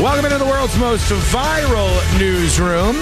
Welcome into the world's most viral newsroom.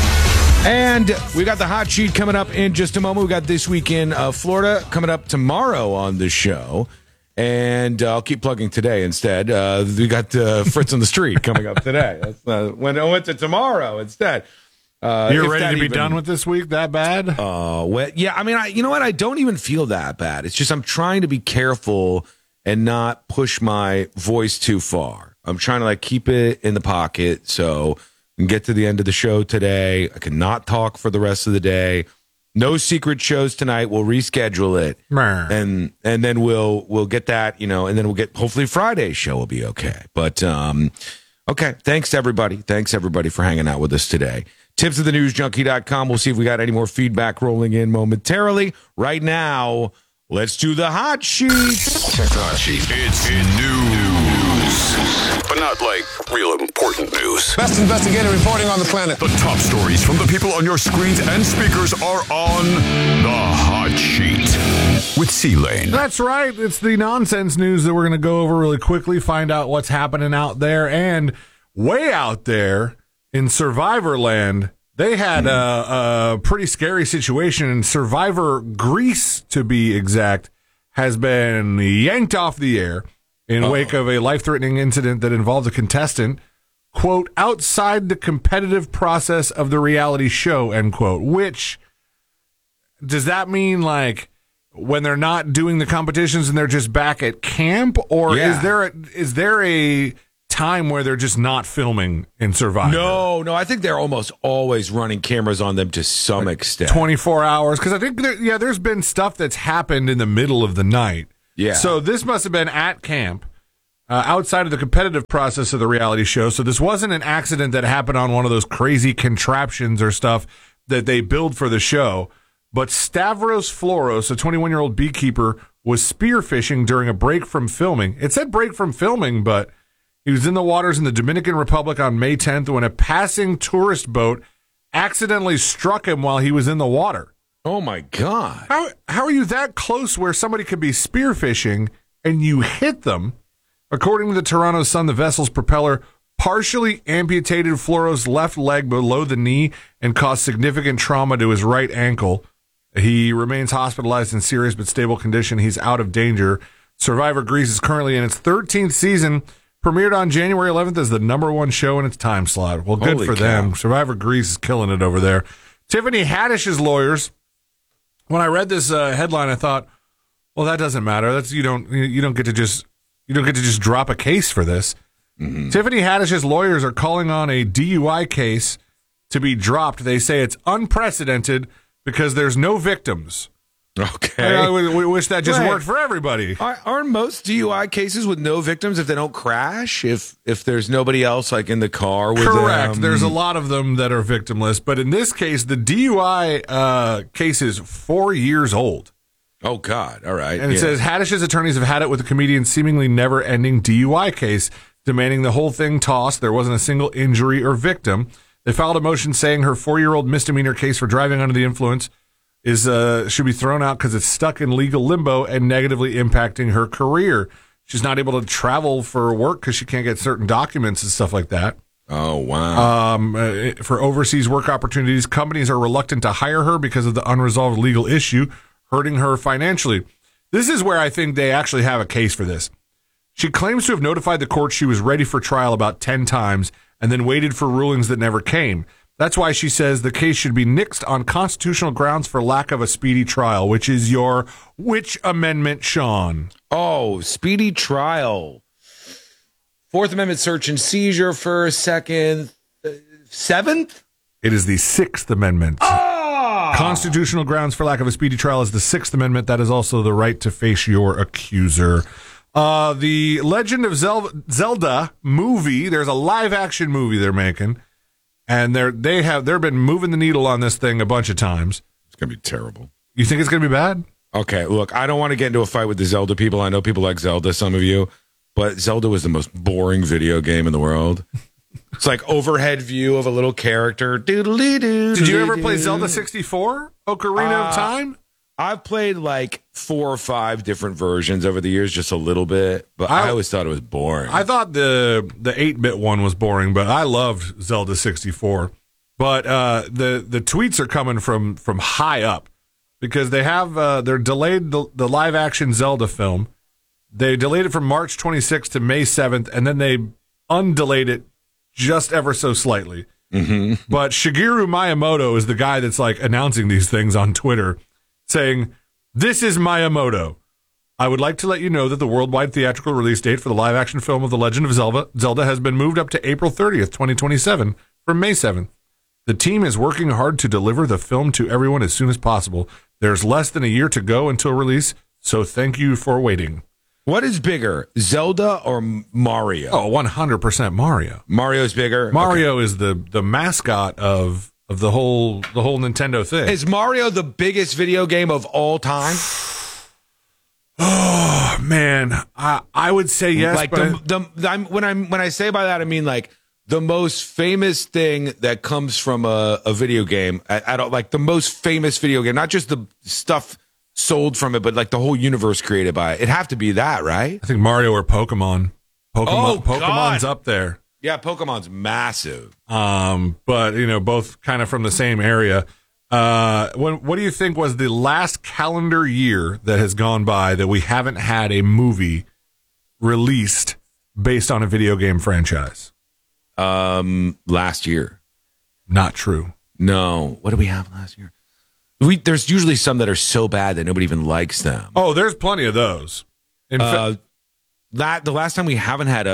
And we got the hot sheet coming up in just a moment. We got This Week in Florida coming up tomorrow on the show. And I'll keep plugging today instead. We got Fritz on the Street coming up today. That's when I went to tomorrow instead. You're ready to be done with this week that bad? Well, yeah, I mean, you know what? I don't even feel that bad. It's just I'm trying to be careful and not push my voice too far. I'm trying to keep it in the pocket so I can get to the end of the show today. I cannot talk for the rest of the day. No secret shows tonight. We'll reschedule it, and then we'll get that, and then we'll get hopefully Friday's show will be okay. But okay, thanks everybody. Thanks everybody for hanging out with us today. Tipsofthenewsjunkie.com. We'll see if we got any more feedback rolling in momentarily. Right now, let's do the hot sheet. Check the hot sheet. It's news, but not like real important news. Best investigative reporting on the planet. The top stories from the people on your screens and speakers are on the hot sheet with C-Lane. That's right. It's the nonsense news that we're going to go over really quickly, find out what's happening out there. And way out there in Survivor Land, they had a pretty scary situation. And Survivor Greece, to be exact, has been yanked off the air in wake of a life-threatening incident that involved a contestant, quote, outside the competitive process of the reality show, end quote. Which, does that mean when they're not doing the competitions and they're just back at camp? Or is there a time where they're just not filming in Survivor? No, I think they're almost always running cameras on them to some extent. 24 hours, because I think there's been stuff that's happened in the middle of the night. Yeah. So this must have been at camp, outside of the competitive process of the reality show. So this wasn't an accident that happened on one of those crazy contraptions or stuff that they build for the show. But Stavros Floros, a 21-year-old beekeeper, was spearfishing during a break from filming. It said break from filming, but he was in the waters in the Dominican Republic on May 10th when a passing tourist boat accidentally struck him while he was in the water. Oh, my God. How are you that close where somebody could be spearfishing and you hit them? According to the Toronto Sun, the vessel's propeller partially amputated Floros' left leg below the knee and caused significant trauma to his right ankle. He remains hospitalized in serious but stable condition. He's out of danger. Survivor Greece is currently in its 13th season. Premiered on January 11th as the #1 show in its time slot. Well, good for them. Survivor Greece is killing it over there. Tiffany Haddish's lawyers. When I read this headline, I thought, well, that doesn't matter. That's you don't get to just drop a case for this. Mm-hmm. Tiffany Haddish's lawyers are calling on a DUI case to be dropped. They say it's unprecedented because there's no victims. Okay. We wish that just worked for everybody. Aren't most DUI cases with no victims if they don't crash? If there's nobody else in the car with Correct. them? There's a lot of them that are victimless. But in this case, the DUI case is 4 years old. Oh, God. All right. And it says Haddish's attorneys have had it with the comedian's seemingly never-ending DUI case, demanding the whole thing tossed. There wasn't a single injury or victim. They filed a motion saying her 4-year-old misdemeanor case for driving under the influence should be thrown out because it's stuck in legal limbo and negatively impacting her career. She's not able to travel for work because she can't get certain documents and stuff like that. Oh, wow. For overseas work opportunities, companies are reluctant to hire her because of the unresolved legal issue, hurting her financially. This is where I think they actually have a case for this. She claims to have notified the court she was ready for trial about 10 times and then waited for rulings that never came. That's why she says the case should be nixed on constitutional grounds for lack of a speedy trial, which is your which amendment, Sean? Oh, speedy trial. Fourth Amendment search and seizure for second. Seventh? It is the Sixth Amendment. Constitutional grounds for lack of a speedy trial is the Sixth Amendment. That is also the right to face your accuser. The Legend of Zelda movie, there's a live-action movie they're making. And they've been moving the needle on this thing a bunch of times. It's going to be terrible. You think it's going to be bad? Okay, look, I don't want to get into a fight with the Zelda people. I know people like Zelda, some of you. But Zelda was the most boring video game in the world. It's overhead view of a little character. Did you ever play Zelda 64? Ocarina of Time? I've played like 4 or 5 different versions over the years, just a little bit, but I always thought it was boring. I thought the 8-bit one was boring, but I loved Zelda 64. But the tweets are coming from high up because they have they're delayed the live action Zelda film. They delayed it from March 26th to May 7th, and then they undelayed it just ever so slightly. Mm-hmm. But Shigeru Miyamoto is the guy that's like announcing these things on Twitter, saying, "This is Miyamoto. I would like to let you know that the worldwide theatrical release date for the live-action film of The Legend of Zelda has been moved up to April 30th, 2027, from May 7th. The team is working hard to deliver the film to everyone as soon as possible. There's less than a year to go until release, so thank you for waiting." What is bigger, Zelda or Mario? Oh, 100% Mario. Mario's bigger? Mario is the mascot of the whole Nintendo thing. Is Mario the biggest video game of all time? Oh man, I would say yes. Like but when I say by that, I mean like the most famous thing that comes from a video game. Like the most famous video game, not just the stuff sold from it, but like the whole universe created by it. It'd have to be that, right? I think Mario or Pokemon. Oh, Pokemon's God. up there. Yeah, Pokemon's massive. But both kind of from the same area. What do you think was the last calendar year that has gone by that we haven't had a movie released based on a video game franchise? Last year. Not true. No. What did we have last year? There's usually some that are so bad that nobody even likes them. Oh, there's plenty of those. In fact, the last time we haven't had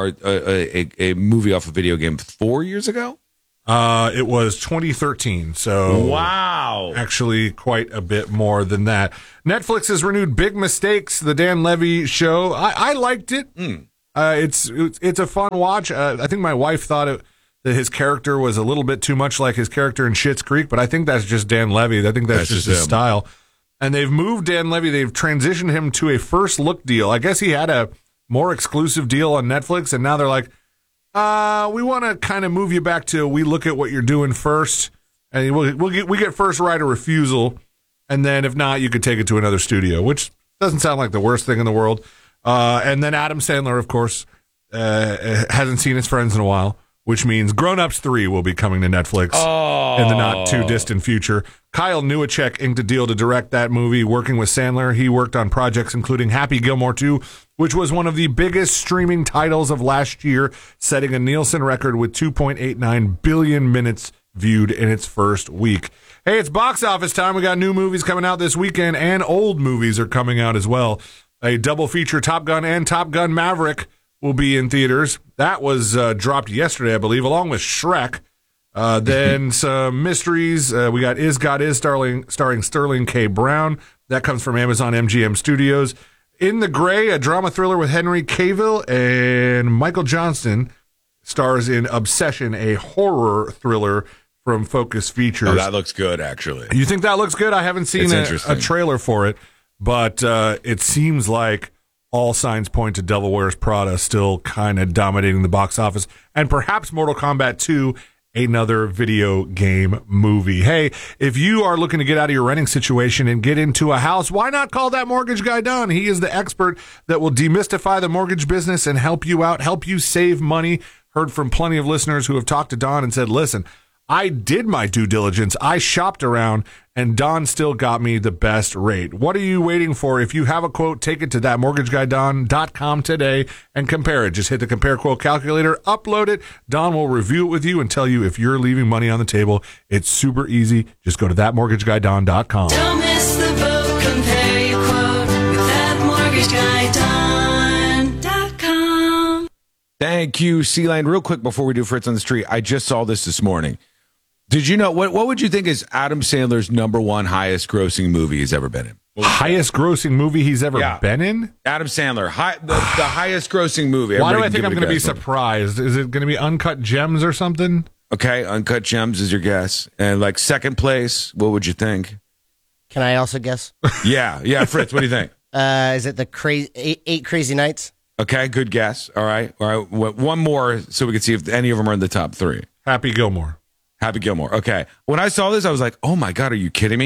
a movie off a video game 4 years ago? It was 2013. So wow, actually quite a bit more than that. Netflix has renewed Big Mistakes, the Dan Levy show. I liked it. It's a fun watch. I think my wife thought that his character was a little bit too much like his character in Schitt's Creek, but I think that's just Dan Levy. I think that's just his style. And they've moved Dan Levy. They've transitioned him to a first look deal. I guess he had a more exclusive deal on Netflix, and now they're like, we want to kind of move you back to we look at what you're doing first, and we get first right of refusal, and then if not, you could take it to another studio, which doesn't sound like the worst thing in the world. And then Adam Sandler, of course, hasn't seen his friends in a while, which means Grown Ups 3 will be coming to Netflix in the not too distant future. Kyle Newacek inked a deal to direct that movie, working with Sandler. He worked on projects including Happy Gilmore 2, which was one of the biggest streaming titles of last year, setting a Nielsen record with 2.89 billion minutes viewed in its first week. Hey, it's box office time. We got new movies coming out this weekend, and old movies are coming out as well. A double feature, Top Gun and Top Gun Maverick, will be in theaters. That was dropped yesterday, I believe, along with Shrek. Then some mysteries. We got Is God Is, starring Sterling K. Brown. That comes from Amazon MGM Studios. In the Gray, a drama thriller with Henry Cavill, and Michael Johnston stars in Obsession, a horror thriller from Focus Features. Oh, that looks good, actually. You think that looks good? I haven't seen a trailer for it, but it seems like all signs point to Devil Wears Prada still kind of dominating the box office, and perhaps Mortal Kombat 2, another video game movie. Hey, if you are looking to get out of your renting situation and get into a house, why not call that mortgage guy Don? He is the expert that will demystify the mortgage business and help you out, help you save money. Heard from plenty of listeners who have talked to Don and said, listen, I did my due diligence. I shopped around, and Don still got me the best rate. What are you waiting for? If you have a quote, take it to thatmortgageguyDon.com today and compare it. Just hit the compare quote calculator, upload it. Don will review it with you and tell you if you're leaving money on the table. It's super easy. Just go to thatmortgageguyDon.com. Don't miss the boat. Compare your quote with thatmortgageguyDon.com. Thank you, Sealand. Real quick before we do Fritz on the Street, I just saw this morning. Did you know, what would you think is Adam Sandler's number one highest grossing movie he's ever been in? Highest grossing movie he's ever been in? Adam Sandler, the highest grossing movie. Why do I think I'm going to be surprised? Is it going to be Uncut Gems or something? Okay, Uncut Gems is your guess. And like second place, what would you think? Can I also guess? Yeah, Fritz, what do you think? Is it the Eight Crazy Nights? Okay, good guess. All right. One more so we can see if any of them are in the top three. Happy Gilmore. Okay. When I saw this, I was like, oh my God, are you kidding me?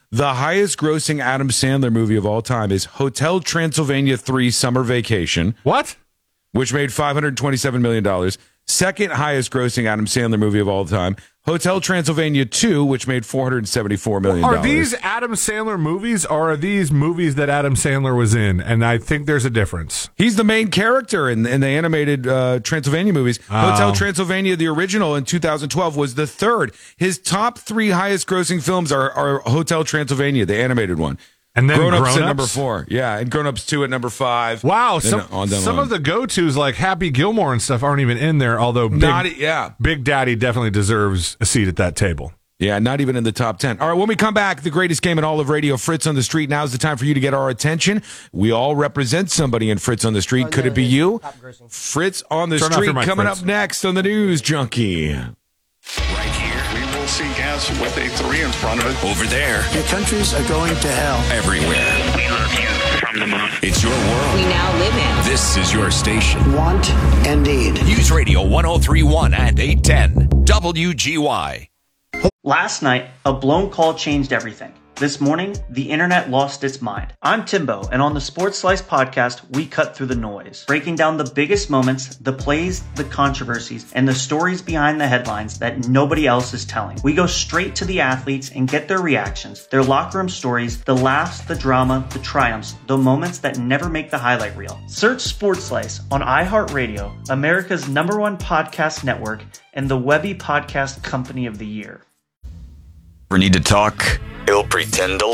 The highest grossing Adam Sandler movie of all time is Hotel Transylvania 3 Summer Vacation, What? which made $527 million. Second highest grossing Adam Sandler movie of all time, Hotel Transylvania 2, which made $474 million. Are these Adam Sandler movies, or are these movies that Adam Sandler was in? And I think there's a difference. He's the main character in the animated Transylvania movies. Hotel Transylvania, the original in 2012, was the third. His top 3 highest grossing films are Hotel Transylvania, the animated one. And then Grown-Ups at Grown-Ups? number 4. Yeah, and Grown-Ups 2 at number 5. Wow, Then some of the go-tos like Happy Gilmore and stuff aren't even in there, although Big Daddy definitely deserves a seat at that table. Yeah, not even in the top 10. All right, when we come back, the greatest game in all of radio, Fritz on the Street. Now's the time for you to get our attention. We all represent somebody in Fritz on the Street. Could it be you? Fritz on the Turn off Street your mic, coming Fritz. up next on the News Junkie. Right here, we will see gas with a 3 in front of it. Over there, Your countries are going to hell. everywhere. We love you from the moon. It's your world. we now live in. This is your station. Want and need. News Radio 1031 and 810. WGY. Last night, a blown call changed everything. This morning, the internet lost its mind. I'm Timbo, and on the Sports Slice podcast, we cut through the noise, breaking down the biggest moments, the plays, the controversies, and the stories behind the headlines that nobody else is telling. We go straight to the athletes and get their reactions, their locker room stories, the laughs, the drama, the triumphs, the moments that never make the highlight reel. Search Sports Slice on iHeartRadio, America's #1 podcast network, and the Webby Podcast Company of the Year. Ever need to talk? He'll pretend to